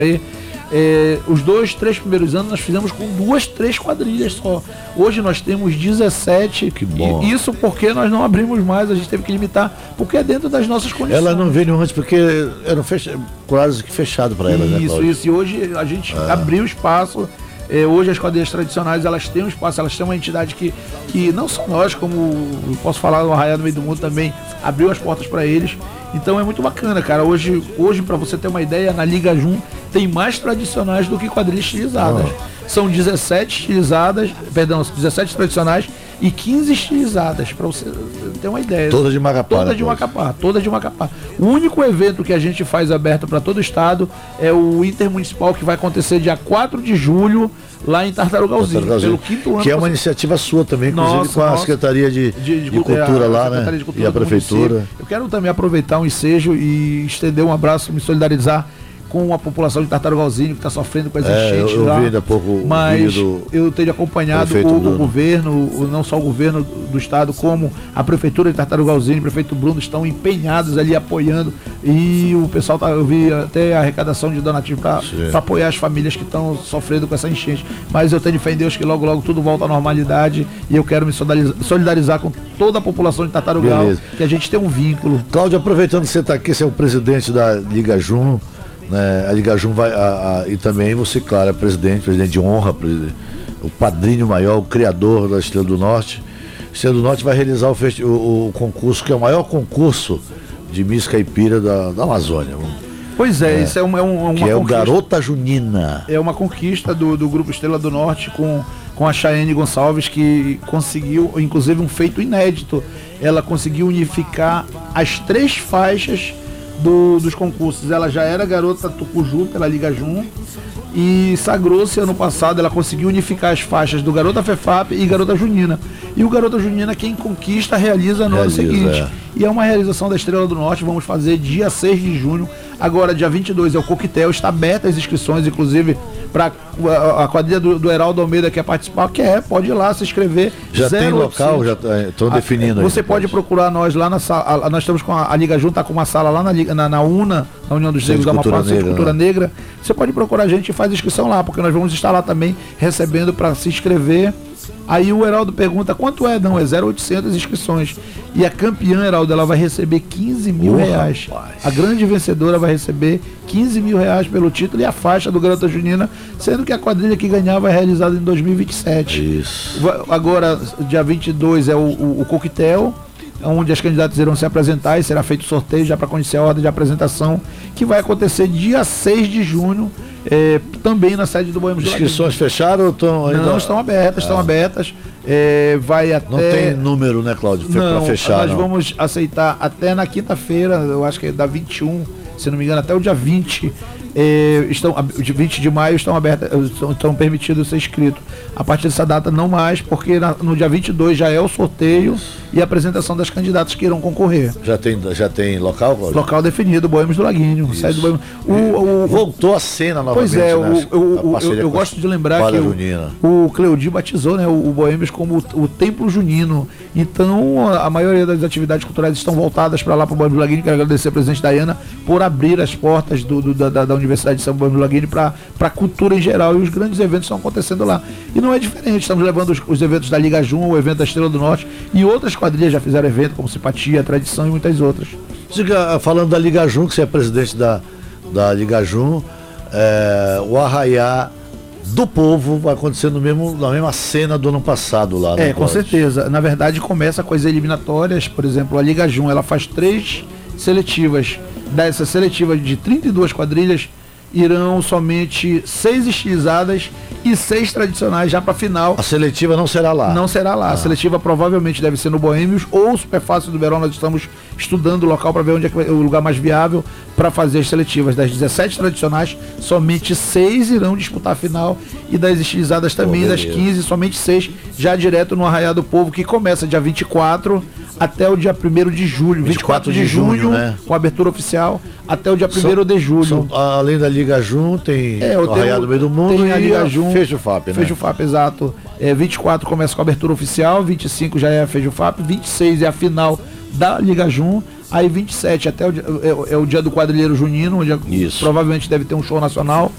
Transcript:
Os 2-3 primeiros anos nós fizemos com 2-3 quadrilhas só. Hoje nós temos 17. Que bom. Isso porque nós não abrimos mais, a gente teve que limitar, porque é dentro das nossas condições. Ela não veio antes porque era quase que fechado para ela, né, Cláudio? Isso. E hoje a gente abriu espaço. Hoje as quadrilhas tradicionais, elas têm um espaço, elas têm uma entidade que não só nós, como eu posso falar do Arraiá do Meio do Mundo também, abriu as portas para eles. Então é muito bacana, cara. Hoje para você ter uma ideia, na Liga Jun tem mais tradicionais do que quadrilhas estilizadas. São 17 tradicionais e 15 estilizadas, para você ter uma ideia. Todas de Macapá. Todas de Macapá. O único evento que a gente faz aberto para todo o estado é o Intermunicipal, que vai acontecer dia 4 de julho, lá em Tartarugalzinho, pelo 5º ano. Que é uma iniciativa sua também, inclusive com a Secretaria de Cultura lá, né? E a Prefeitura. Eu quero também aproveitar o ensejo e estender um abraço, me solidarizar com a população de Tartarugalzinho, que está sofrendo com as enchentes lá. Eu vi ainda pouco. Mas eu tenho acompanhado o governo, não só o governo do estado, como a Prefeitura de Tartarugalzinho, o prefeito Bruno, estão empenhados ali apoiando. E o pessoal, eu vi até a arrecadação de donativo para apoiar as famílias que estão sofrendo com essa enchente. Mas eu tenho fé em Deus que logo, logo tudo volta à normalidade, e eu quero me solidarizar com toda a população de Tartarugal, que a gente tem um vínculo. Cláudio, aproveitando que você está aqui, você é o presidente da Liga Jun, né? A Liga Jun vai, e também você, claro, é presidente de honra, o padrinho maior, o criador da Estrela do Norte. A Estrela do Norte vai realizar o concurso, que é o maior concurso de Miss Caipira da Amazônia. Pois é, isso é uma que é o Garota Junina. É uma conquista do Grupo Estrela do Norte com a Chayane Gonçalves, que conseguiu, inclusive, um feito inédito. Ela conseguiu unificar as 3 faixas dos concursos. Ela já era garota Tucuju pela Liga Jun e sagrou-se ano passado. Ela conseguiu unificar as faixas do Garota Fefap e Garota Junina. E o Garota Junina, quem conquista, realiza no ano seguinte. E é uma realização da Estrela do Norte. Vamos fazer dia 6 de junho. Agora, dia 22 é o coquetel. Está aberta as inscrições, inclusive para a quadrilha do Heraldo Almeida que quer participar, pode ir lá se inscrever. Já tem local, já estão definindo. Você pode procurar nós lá na sala. Nós estamos com a Liga Jun, está com uma sala lá na UNA, na União dos Negros da Amapá, Centro de Cultura Negra. Você pode procurar a gente e faz inscrição lá, porque nós vamos estar lá também recebendo para se inscrever. Aí o Heraldo pergunta quanto é? Não, é 0,800 inscrições. E a campeã, Heraldo, ela vai receber 15 mil reais. A grande vencedora vai receber 15 mil reais pelo título e a faixa do Garota Junina, sendo que a quadrilha que ganhava é realizada em 2027. Isso. Agora, dia 22 é o coquetel, onde as candidatas irão se apresentar e será feito sorteio já para conhecer a ordem de apresentação, que vai acontecer dia 6 de junho, também na sede do Boêmios do Laguinho. Inscrições fecharam ou estão ainda? Não, estão abertas. Vai até... Não tem número, né, Cláudio? Para fechar. Nós vamos aceitar até na quinta-feira, eu acho que é da 21, se não me engano, até o dia 20. De 20 de maio estão permitidos ser inscritos. A partir dessa data não mais, porque no dia 22 já é o sorteio e a apresentação das candidatas que irão concorrer. Já tem local, Cláudio? Local definido, Boêmios do Laguinho. Sede do Boêmios. Voltou a cena novamente. Pois é, né? eu gosto de lembrar que o Cleudi batizou, né, o Boêmios como o Templo Junino. Então a maioria das atividades culturais estão voltadas para lá, para o Boêmios do Laguinho. Quero agradecer a presidente Dayana por abrir as portas da Universidade de São Boêmios do Laguinho para a cultura em geral, e os grandes eventos estão acontecendo lá. E não é diferente, estamos levando os eventos da Liga Jun, o evento da Estrela do Norte, e outras quadrilhas já fizeram evento, como Simpatia, Tradição e muitas outras. Falando da Liga Jun, que você é presidente da Liga Jun, o Arraiá do Povo vai acontecer na mesma cena do ano passado lá, né? Com certeza. Na verdade, começa com as eliminatórias. Por exemplo, a Liga Jun, ela faz 3 seletivas. Dessas seletivas de 32 quadrilhas, irão somente 6 estilizadas e 6 tradicionais já para final. A seletiva não será lá? Não será lá. A seletiva provavelmente deve ser no Boêmios ou Super Fácil do Verão. Nós estamos estudando o local para ver onde é o lugar mais viável para fazer as seletivas. Das 17 tradicionais, somente 6 irão disputar a final, e das estilizadas também, das 15, somente 6 já direto no Arraiá do Povo, que começa dia 24 até o dia 1º de julho, 24 de junho, né? Com a abertura oficial, até o dia 1º de julho. Além da Liga Jun, tem o Arraiá do Meio do Mundo, tem a Liga Jun, FEJUFAP, né? FEJUFAP, exato. 24 começa com a abertura oficial, 25 já é a FEJUFAP, 26 é a final da Liga Jun, Aí 27 até é o dia do quadrilheiro junino, onde provavelmente deve ter um show nacional.